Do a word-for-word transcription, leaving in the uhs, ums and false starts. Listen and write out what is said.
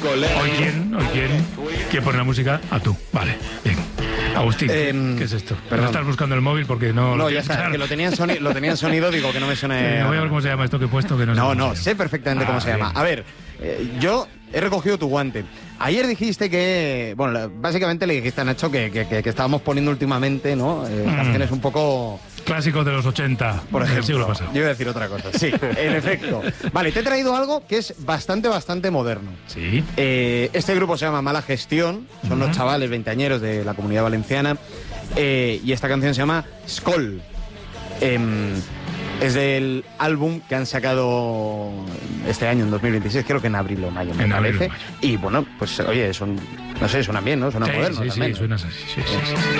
Hoy quién, hoy quién, quién pone la música, a tú, vale, bien. Agustín, Eh, ¿qué es esto? perdón. No estás buscando el móvil porque no... No, lo ya tienes está, claro. que lo tenía, en soni- lo tenía en sonido, digo que no me suene... Eh, voy a ver cómo se llama esto que he puesto, que no sé No, cómo no, se sé llama. perfectamente cómo Ah, se llama. bien. A ver, eh, yo he recogido tu guante. Ayer dijiste que, bueno, la- básicamente le dijiste a Nacho que, que, que- que estábamos poniendo últimamente, ¿no? Eh, Mm. canciones un poco... Clásicos de los ochenta, Por ejemplo, del siglo pasado. yo iba a decir otra cosa. Sí, en efecto. Vale, te he traído algo que es bastante, bastante moderno. Sí. Eh, este grupo se llama Mala Gestión, son unos Ujú. chavales veinteañeros de la Comunidad Valenciana, eh, y esta canción se llama Skol. Em, es del álbum que han sacado este año, en dos mil veintiséis, creo que en abril o mayo, me En abril o parece. mayo. Y bueno, pues oye, son, no sé, suenan bien, ¿no? Suenan Sí, modernos sí, también. sí, suena así, sí, sí, sí.